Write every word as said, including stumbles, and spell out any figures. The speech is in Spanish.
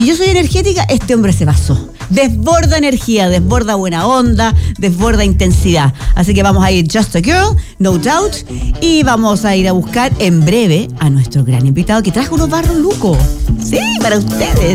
y yo soy energética, este hombre se pasó. Desborda energía, desborda buena onda, desborda intensidad. Así que vamos a ir Just a Girl, No Doubt, y vamos a ir a buscar en breve a nuestro gran invitado que trajo unos barros lucos. Sí, para ustedes.